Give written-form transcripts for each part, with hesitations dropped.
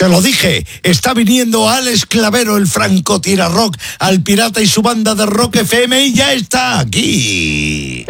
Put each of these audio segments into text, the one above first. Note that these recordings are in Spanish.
Te lo dije, está viniendo Alex Clavero, el francotirarrock, al Pirata y su banda de Rock FM y ya está aquí.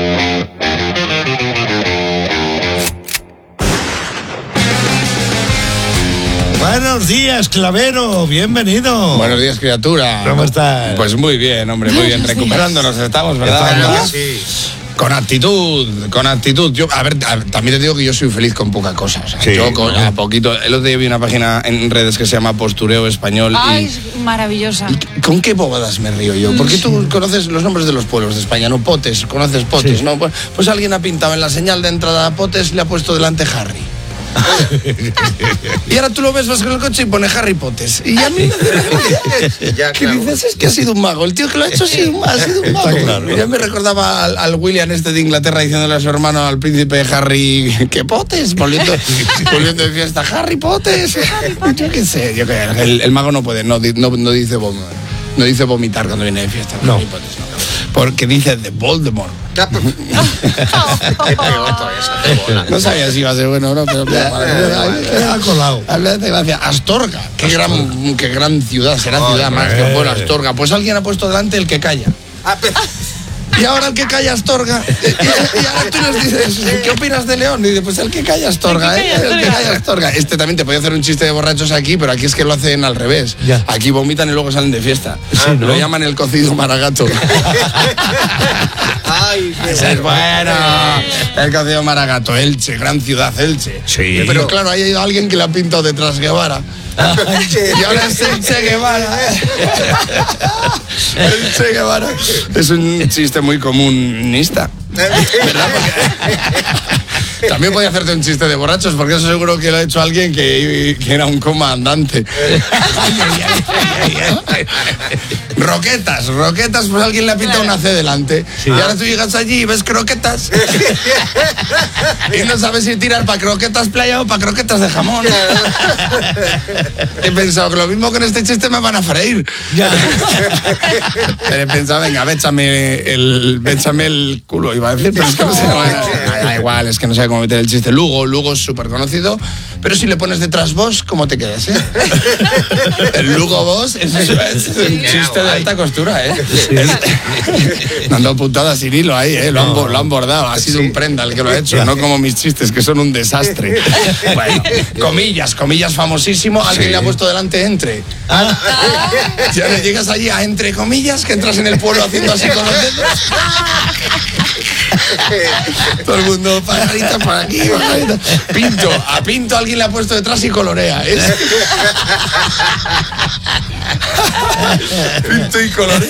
Buenos días, Clavero, bienvenido. Buenos días, criatura. ¿Cómo estás? Pues muy bien, hombre, muy bien. Recuperándonos estamos, ¿verdad? Sí. Con actitud. Yo, a ver, también te digo que yo soy feliz con poca cosa. O sea, Sí, yo a poquito. El otro día vi una página en redes que se llama Postureo Español. Ay, es maravillosa. ¿Y con qué bobadas me río yo? Porque tú conoces los nombres de los pueblos de España, ¿no? Potes, conoces Potes, Sí. ¿no? Pues alguien ha pintado en la señal de entrada a Potes y le ha puesto delante Harry. Y ahora tú lo ves, vas con el coche y pone Harry Potes. Y a mí me hace Ya, ¿qué claro. dices? Es que ha sido un mago. El tío que lo ha hecho ha sido un mago. Está claro. Y ya me recordaba al William de Inglaterra diciéndole a su hermano, al príncipe Harry, ¿qué Potes? Volviendo de fiesta, Harry Potes. Yo qué sé, el mago no puede, no dice no dice vomitar cuando viene de fiesta. No. Harry Potes, no. Porque dice de Voldemort. Qué peor todavía, se hace bola. No sabía si iba a ser bueno o no, pero Ha colado. Habla de gracia. Astorga, qué gran ciudad, será ciudad más que pueblo, Astorga. Pues alguien ha puesto delante el que calla. Y ahora el que calla Astorga. Y ahora tú nos dices, ¿qué opinas de León? Y dice, pues el que calla Astorga, ¿eh? El que calla Astorga. Este también te podía hacer un chiste de borrachos aquí, pero aquí es que lo hacen al revés. Ya. Aquí vomitan y luego salen de fiesta. Sí, ¿no? Lo llaman el cocido maragato. Ay, qué Ese es bueno. El cocido maragato, Elche, gran ciudad, Elche. Sí. Pero claro, ahí ha ido alguien que le ha pintado detrás Guevara. Y ahora es el Che Guevara. El Che Guevara. Es un chiste muy comunista, ¿verdad? Porque también podía hacerte un chiste de borrachos, porque eso seguro que lo ha hecho alguien que era un comandante. Roquetas, pues alguien le ha pintado una C delante. Sí. Y ahora tú llegas allí y ves croquetas. Y no sabes si tirar para croquetas playa o para croquetas de jamón. He pensado que lo mismo que en este chiste me van a freír. Ya. Pero he pensado, venga, échame el culo, iba a decir, pero es que no sé. Da igual, es que no sé cómo meter el chiste. Lugo es súper conocido, pero si le pones detrás vos, ¿cómo te quedas, eh? El Lugo Boss es un chiste de alta costura, ¿eh? Me han dado puntadas sin hilo ahí, ¿eh? Lo han bordado. Ha sido un prenda el que lo ha hecho, no como mis chistes, que son un desastre. Bueno, comillas famosísimo. Alguien le ha puesto delante entre. Ya le llegas allí a entre comillas, que entras en el pueblo haciendo así con los dedos. Todo el mundo, pajaritas por aquí, pajaritas. A Pinto alguien le ha puesto detrás y colorea. Pinto y colorea.